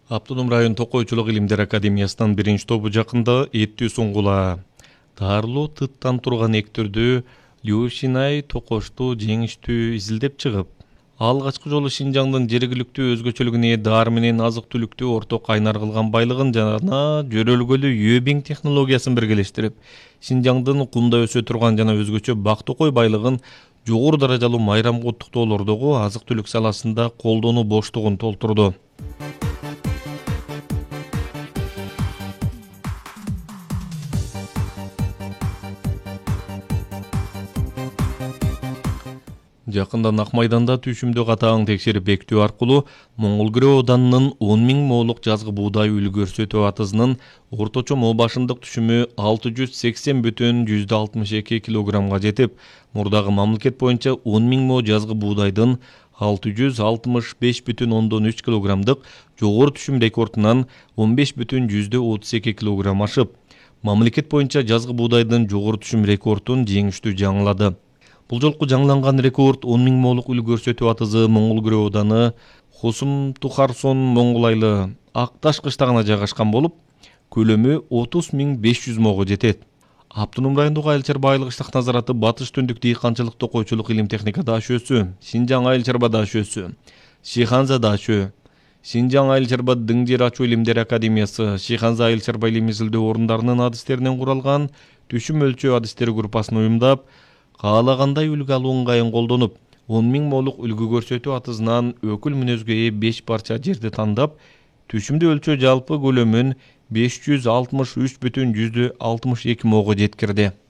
Автоном район Токойчулук илимдер академиясынан биринчи тобу жакында эттүү суңгула. Таарлуу тыттан турган эктердү Люшинай токошту жеңиштүү изилдеп чыгып, алгачкы жолу Шинжаңдын жергиликтүү өзгөчөлүгүнө даар менен азык-түлүктү орток кайнар кылган байлыгын жана жөрөлгөлүү Юэбиң технологиясын биргелештирип, Шинжаңдын кумда өсө турган жана өзгөчө бактыкой байлыгын жогору даражалуу майрамга уттуктоолордогу азык-түлүк саласында колдонуу боштугун толтурду. Жакында Ак майданда түшүмдү катаң текшерип бекитүү аркылуу Моңгол Күрөө Ауданынын 10 000 моолук жазгы буудай үлү көрсөтүү атызынын орточо моо башындык түшүмү 680,62 килограммга жетип, мурдагы мамлекет боюнча 10 000 мо жазгы буудайдын 665,3 килограммдык жогору түшүм рекордунан 15,32 килограмм ашып, мамлекет боюнча жазгы буудайдын жогору түшүм рекордун жеңиштүү жаңылады. Бул жолку жаңыланган рекорд 10 000 моолук үлү көрсөтүү атызы Моңгол Күрөө Ауданы Хусум Тухарсон Моңгулайлы Ак Таш кыштагына жайгашкан болуп, көлөмү 30 500 моого жетет. Автоном райондогу айыл чарба айылык иштак назараты Батыш Түндүк дыйканчылык токойчулук илим техника даашөсү, Шинжаң айыл чарба даашөсү, Шиханза даашө, Шинжаң айыл чарба дың жер ачуу илимдер академиясы, Шиханза айыл чарба илим изилдөө орундарынын адистеринен куралган түшүм өлчөө адистери группасын уюмдап, каалагандай үлгү алуу ыңгайын колдонуп, 10 000 моолук үлгү көрсөтүү атызынан өкүл мүнөзгө ээ 5 парча жерди тандап, түшүмдү өлчөө жалпы көлөмүн 563,62 моого жеткирди.